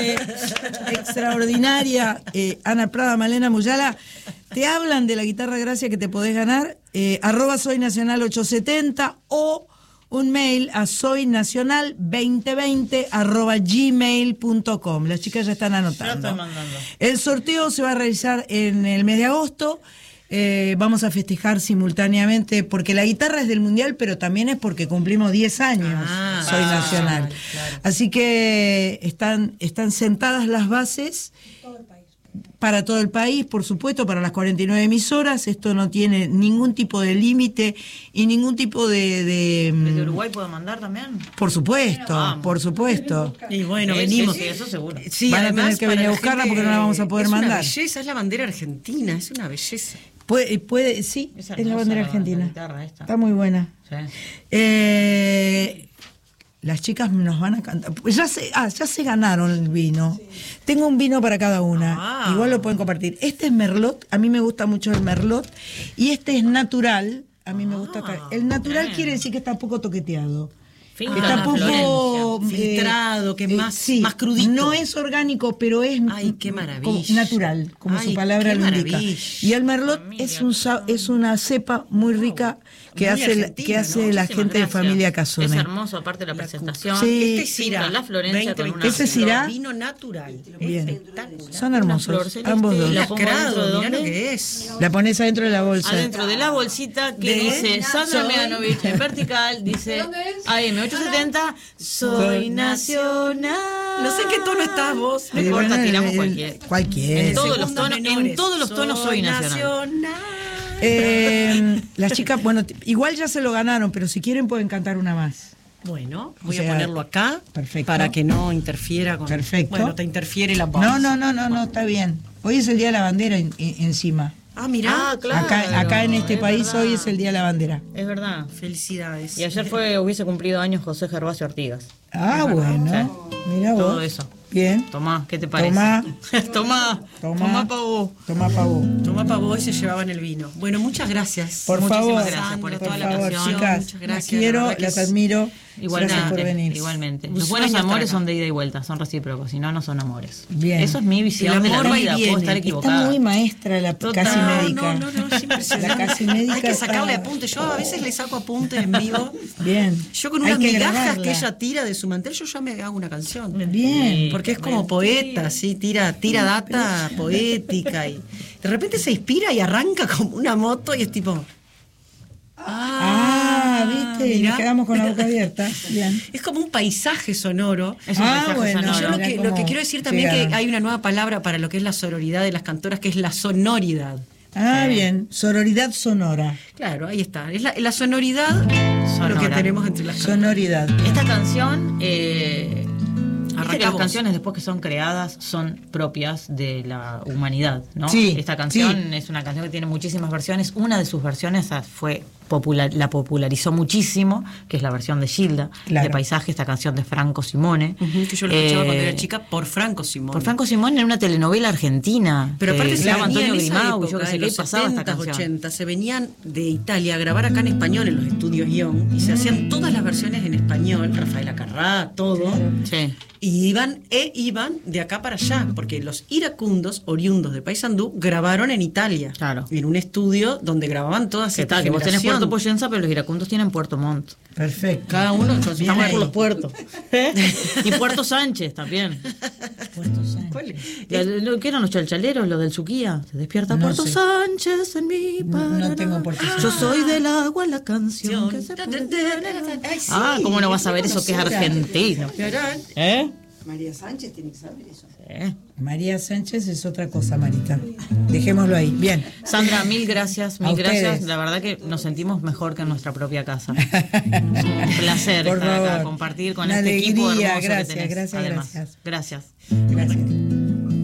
extraordinaria, Ana Prada, Malena Muyala, te hablan de la guitarra Gracia que te podés ganar, @soynacional870 o un mail a soynacional2020@gmail.com. Las chicas ya están anotando. El sorteo se va a realizar en el mes de agosto. Vamos a festejar simultáneamente, porque la guitarra es del Mundial, pero también es porque cumplimos 10 años. Soy Nacional. Claro. Así que están sentadas las bases para todo el país, por supuesto, para las 49 emisoras. Esto no tiene ningún tipo de límite y ningún tipo de... ¿Desde Uruguay puedo mandar también? Por supuesto, por supuesto. Y bueno, venimos. Sí, eso seguro. Sí, van a tener que venir a buscarla porque no la vamos a poder mandar. Es una belleza, es la bandera argentina, es una belleza. Sí, es la bandera argentina. Está muy buena. Sí. Las chicas nos van a cantar. Ya se ganaron el vino. Sí. Tengo un vino para cada una. Igual lo pueden compartir. Este es Merlot. A mí me gusta mucho el Merlot. Y este es natural. A mí me gusta. El natural quiere decir que está poco toqueteado. Está poco filtrado, que es más crudito. No es orgánico, pero es qué maravilla. Natural, como su palabra lo indica. Y el Merlot es una cepa muy rica que hace la gente de familia Casone. Es hermoso, aparte de la presentación. Sí. Este es Syrah, la Florencia con una ¿Ese es Syrah? Vino natural. Bien. Son hermosos, ambos dos. Lacrado, mirá lo que es. La pones adentro de la bolsa. Adentro de la bolsita que dice Sandra Mianovich en vertical, dice AM870, soy nacional. No sé en qué tono estás vos. No importa, tiramos cualquier. En todos los tonos soy nacional. Las chicas, bueno, igual ya se lo ganaron, pero si quieren pueden cantar una más. Bueno, voy a ponerlo acá. Perfecto. Para que no interfiera con... Perfecto. Bueno, te interfiere la voz. No, está bien. Hoy es el Día de la Bandera encima. Mirá. Claro. Acá en este país verdad. Hoy es el Día de la Bandera. Es verdad. Felicidades. Y ayer hubiese cumplido años José Gervasio Artigas. Bueno. Mirá vos. Todo eso. Bien. Tomá, ¿qué te parece? Tomá pavó. Tomá pavó. Y se llevaban el vino. Bueno, muchas gracias. Muchísimas gracias por toda la canción. Chicas, muchas gracias. Las quiero, las admiro. Igualmente, por venir. Igualmente. Los buenos amores son de ida y vuelta, son recíprocos, si no, no son amores. Bien. Eso es mi visión de la vida, puedo estar equivocada. Está muy maestra la casi médica. No, es impresionante. La casi médica hay que sacarle apuntes. Yo a veces le saco apuntes en vivo. Bien. Yo con unas migajas que ella tira de su mantel, yo ya me hago una canción. Bien. Porque es como poeta, ¿sí? Tira data poética y de repente se inspira y arranca como una moto y es tipo... ¿viste? Y nos quedamos con la boca abierta. Bien. Es como un paisaje sonoro. Es un paisaje sonoro. Yo lo que quiero decir también es que hay una nueva palabra para lo que es la sororidad de las cantoras, que es la sonoridad. Bien. Sororidad sonora. Claro, ahí está. Es la sonoridad sonora. Lo que tenemos entre las cantoras. Sonoridad. Esta canción... que las canciones después que son creadas son propias de la humanidad, ¿no? Sí, esta canción es una canción que tiene muchísimas versiones. Una de sus versiones la popularizó muchísimo, que es la versión de Gilda, de Paisaje, esta canción de Franco Simone. Que yo lo escuchaba cuando era chica por Franco Simone. Por Franco Simone en una telenovela argentina. Pero aparte se llama Antonio Grimau, yo que sé qué, pasaba esta canción. 80, se venían de Italia a grabar acá en español en los estudios Ion y se hacían todas las versiones en español, Rafaela Carrá, todo. Sí. Y iban de acá para allá, porque los iracundos, oriundos de Paysandú, grabaron en Italia. Claro. En un estudio donde grababan todas estas que vos tenés generación. Puerto Poyensa, pero los iracundos tienen Puerto Montt. Perfecto. Cada uno estamos por los puertos. Y Puerto Sánchez también. Puerto Sánchez. ¿Cuál es? ¿Qué eran los chalchaleros, los del Suquía? Se despierta No Puerto sé. Sánchez en mi Paraná. No tengo Puerto Sánchez. Yo soy del agua, la canción que se puede... Ay, sí. ¿Cómo no vas a ver eso que es argentino? María Sánchez tiene que saber eso. María Sánchez es otra cosa, Marita. Dejémoslo ahí. Bien. Sandra, mil gracias. La verdad que nos sentimos mejor que en nuestra propia casa. Es un placer Por estar acá, favor. compartir con Una este equipo alegría. hermoso Gracias, que tenés. gracias, Además, gracias. Gracias. Gracias.